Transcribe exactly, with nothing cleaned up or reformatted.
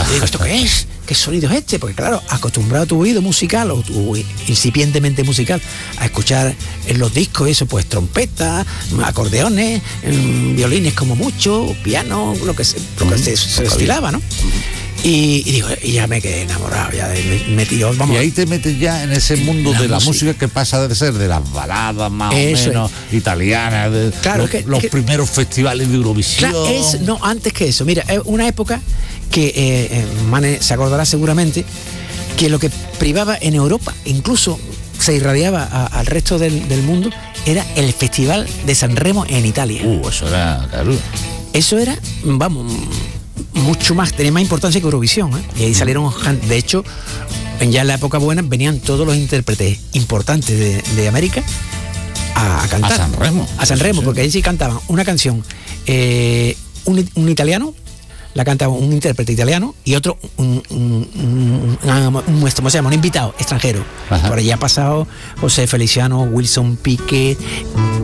Y digo, ¿esto qué es? ¿Qué sonido es este? Porque claro, acostumbrado a tu oído musical o tu incipientemente musical a escuchar en los discos eso, pues trompetas, acordeones, violines como mucho, piano, lo que se, lo que se, se estilaba, ¿no? Y, y digo, y ya me quedé enamorado, ya me, me tiró, vamos. Y ahí te metes ya en ese mundo la de la música. música que pasa de ser de las baladas más Eso o menos es. italianas, de Claro, los, es que, los es que, primeros festivales de Eurovisión. Claro, es, no, antes que eso. Mira, es una época que eh, eh, Mane se acordará seguramente que lo que privaba en Europa, incluso se irradiaba a, al resto del, del mundo, era el Festival de San Remo en Italia. Uh, eso era, claro. Eso era, vamos, mucho más, tenía más importancia que Eurovisión, ¿eh? Y ahí salieron, de hecho, ya en la época buena venían todos los intérpretes importantes de, de América a, a cantar. A San Remo. A San Remo, sí, sí. porque ahí sí cantaban una canción, eh, un, un italiano, la cantaba un intérprete italiano y otro, un, un, un, un, un ¿cómo se llama? Un invitado extranjero. Ajá. Por allá ha pasado José Feliciano, Wilson Piquet.